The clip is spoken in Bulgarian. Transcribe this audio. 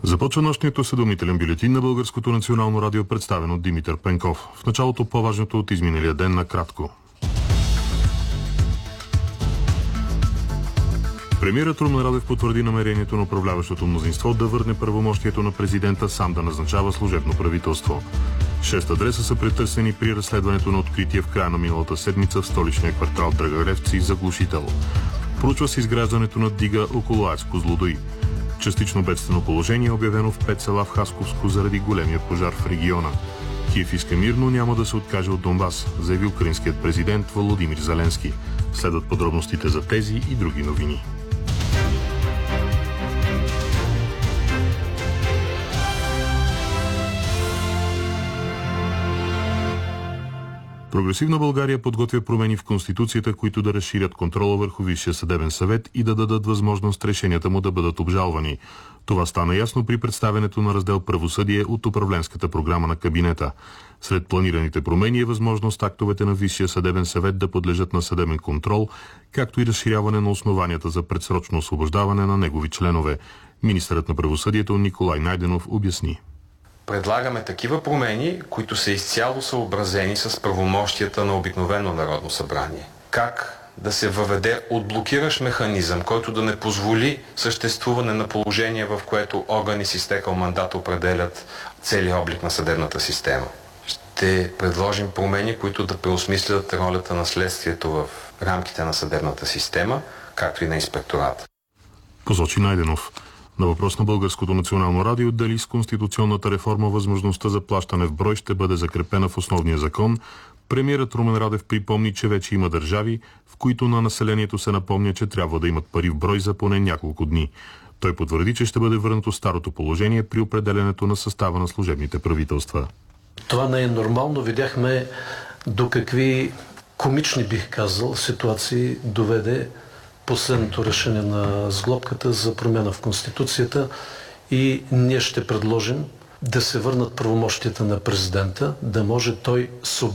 Започва нощният осведомителен бюлетин на Българското национално радио, представен от Димитър Пенков. В началото по-важното от изминалия ден накратко. Премиерът Румен Радев потвърди намерението на управляващото мнозинство да върне правомощието на президента сам да назначава служебно правителство. 6 адреса са претърсени при разследването на открития в края на миналата седмица в столичния квартал Драгалевци заглушител. Проучва се изграждането на дига около АЕЦ Козлодуй. Частично бедствено положение е обявено в 5 села в Хасковско заради големия пожар в региона. Киев иска мир, но няма да се откаже от Донбас, заяви украинският президент Володимир Зеленски. Следват подробностите за тези и други новини. Прогресивна България подготвя промени в Конституцията, които да разширят контрола върху Висшия съдебен съвет и да дадат възможност решенията му да бъдат обжалвани. Това стана ясно при представянето на раздел Правосъдие от управленската програма на кабинета. Сред планираните промени е възможност актовете на Висшия съдебен съвет да подлежат на съдебен контрол, както и разширяване на основанията за предсрочно освобождаване на негови членове. Министърът на правосъдието Николай Найденов обясни. Предлагаме такива промени, които са изцяло съобразени с правомощията на обикновено Народно събрание. Как да се въведе отблокиращ механизъм, който да не позволи съществуване на положение, в което органи с изтекал мандат определят целия облик на съдебната система. Ще предложим промени, които да преосмислят ролята на следствието в рамките на съдебната система, както и на инспектората. Посочи Найденов. На въпрос на Българското национално радио дали с конституционната реформа възможността за плащане в брой ще бъде закрепена в основния закон, премиерът Румен Радев припомни, че вече има държави, в които на населението се напомня, че трябва да имат пари в брой за поне няколко дни. Той потвърди, че ще бъде върнато старото положение при определенето на състава на служебните правителства. Това не е нормално. Видяхме до какви комични, бих казал, ситуации доведе последното решение на сглобката за промяна в Конституцията и ние ще предложим да се върнат правомощията на президента, да може той